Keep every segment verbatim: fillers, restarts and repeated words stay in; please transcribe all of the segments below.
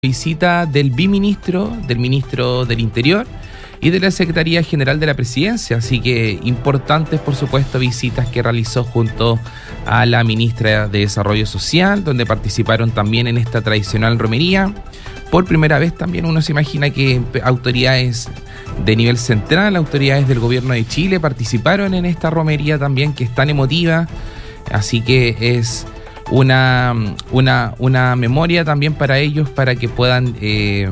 Visita del biministro, del ministro del Interior y de la Secretaría General de la Presidencia, así que importantes, por supuesto, visitas que realizó junto a la ministra de Desarrollo Social, donde participaron también en esta tradicional romería. Por primera vez también uno se imagina que autoridades de nivel central, autoridades del gobierno de Chile participaron en esta romería también, que es tan emotiva, así que es Una, una, una memoria también para ellos, para que puedan eh,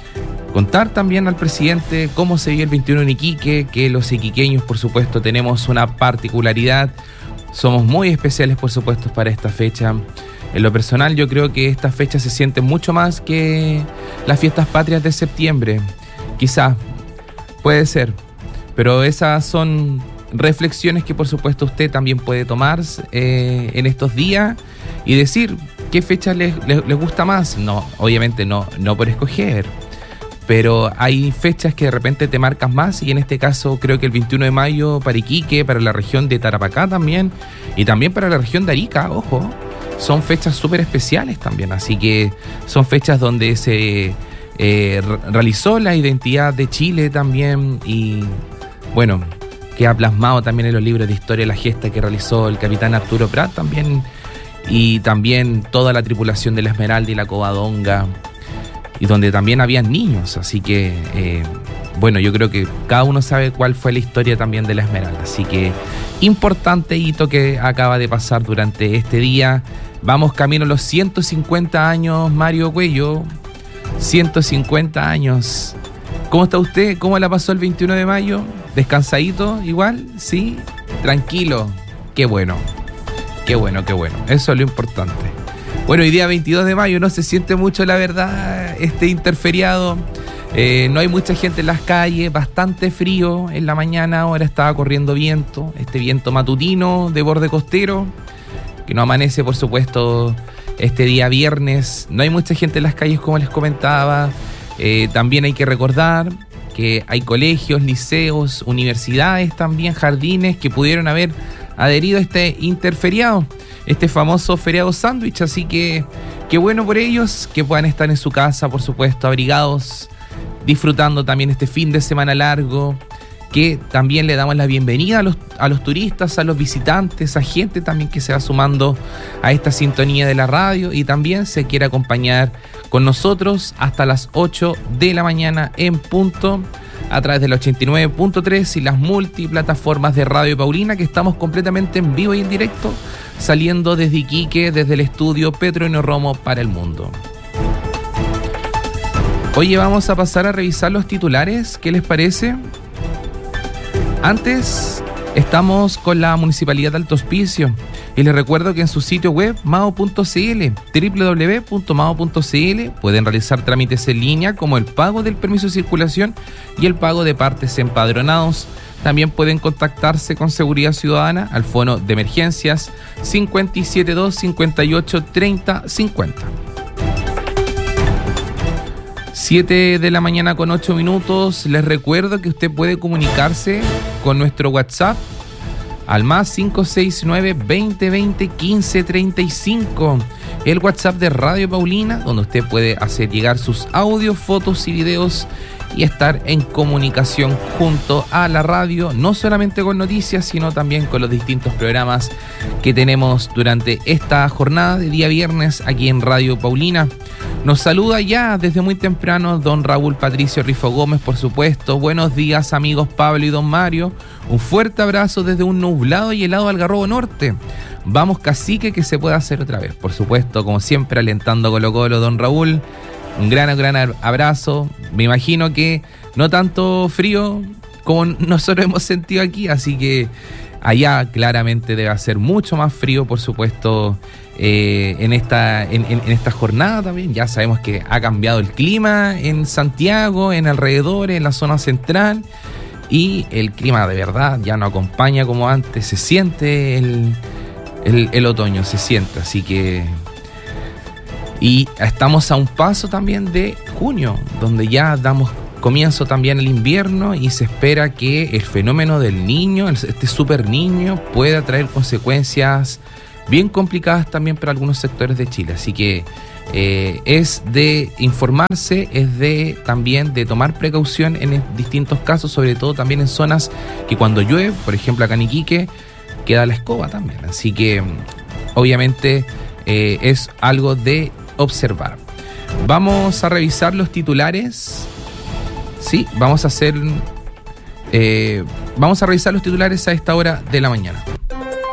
contar también al presidente cómo se vive el veintiuno en Iquique, que los iquiqueños, por supuesto, tenemos una particularidad, somos muy especiales, por supuesto, para esta fecha. En lo personal, yo creo que esta fecha se siente mucho más que las fiestas patrias de septiembre, quizás, puede ser, pero esas son reflexiones que, por supuesto, usted también puede tomar eh, en estos días y decir qué fecha les, les, les gusta más. No, obviamente no, no por escoger, pero hay fechas que de repente te marcan más, y en este caso creo que el veintiuno de mayo para Iquique, para la región de Tarapacá también, y también para la región de Arica, ojo, son fechas súper especiales también, así que son fechas donde se eh, realizó la identidad de Chile también, y bueno, que ha plasmado también en los libros de historia la gesta que realizó el capitán Arturo Prat también, y también toda la tripulación de la Esmeralda y la Covadonga, y donde también habían niños, así que eh, bueno, yo creo que cada uno sabe cuál fue la historia también de la Esmeralda, así que importante hito que acaba de pasar durante este día. Vamos camino a los ciento cincuenta años, Mario Cuello, ciento cincuenta años. ¿Cómo está usted? ¿Cómo la pasó el veintiuno de mayo? ¿Descansadito igual? ¿Sí? ¿Tranquilo? Qué bueno, qué bueno, qué bueno. Eso es lo importante. Bueno, hoy día veintidós de mayo no se siente mucho, la verdad, este interferiado. Eh, no hay mucha gente en las calles, bastante frío en la mañana. Ahora estaba corriendo viento, este viento matutino de borde costero, que no amanece, por supuesto, este día viernes. No hay mucha gente en las calles, como les comentaba. Eh, también hay que recordar que hay colegios, liceos, universidades también, jardines que pudieron haber adherido a este interferiado, este famoso feriado sándwich, así que qué bueno por ellos, que puedan estar en su casa, por supuesto, abrigados, disfrutando también este fin de semana largo, que también le damos la bienvenida a los, a los turistas, a los visitantes, a gente también que se va sumando a esta sintonía de la radio y también se quiere acompañar con nosotros hasta las ocho de la mañana en punto, a través del ochenta y nueve punto tres y las multiplataformas de Radio Paulina, que estamos completamente en vivo y en directo, saliendo desde Iquique, desde el estudio Petronio Romo para el mundo. Oye, vamos a pasar a revisar los titulares, ¿qué les parece? Antes, estamos con la Municipalidad de Alto Hospicio y les recuerdo que en su sitio web mao punto cl, doble u doble u doble u punto mao punto cl, pueden realizar trámites en línea como el pago del permiso de circulación y el pago de partes empadronados. También pueden contactarse con Seguridad Ciudadana al fono de emergencias cinco siete dos, cinco ocho, tres cero cinco cero. siete de la mañana con ocho minutos. Les recuerdo que usted puede comunicarse con nuestro WhatsApp al más cinco seis nueve, veinte veinte, quince treinta y cinco. El WhatsApp de Radio Paulina, donde usted puede hacer llegar sus audios, fotos y videos y estar en comunicación junto a la radio, no solamente con noticias, sino también con los distintos programas que tenemos durante esta jornada de día viernes aquí en Radio Paulina. Nos saluda ya desde muy temprano don Raúl Patricio Rifo Gómez, por supuesto. Buenos días, amigos Pablo y don Mario. Un fuerte abrazo desde un nublado y helado Algarrobo Norte. Vamos, Cacique, que se puede hacer otra vez. Por supuesto, como siempre, alentando a Colo Colo, don Raúl. Un gran, gran abrazo. Me imagino que no tanto frío como nosotros hemos sentido aquí, así que allá claramente debe hacer mucho más frío, por supuesto, eh, en, esta, en, en, en esta jornada también. Ya sabemos que ha cambiado el clima en Santiago, en alrededores, en la zona central, y el clima de verdad ya no acompaña como antes. Se siente el, el, el otoño, se siente, así que... Y estamos a un paso también de junio, donde ya damos comienzo también el invierno y se espera que el fenómeno del niño, este super niño, pueda traer consecuencias bien complicadas también para algunos sectores de Chile. Así que eh, es de informarse, es de también de tomar precaución en distintos casos, sobre todo también en zonas que cuando llueve, por ejemplo acá en Iquique, queda la escoba también. Así que obviamente eh, es algo de observar. Vamos a revisar los titulares. Sí, vamos a hacer... Eh, vamos a revisar los titulares a esta hora de la mañana.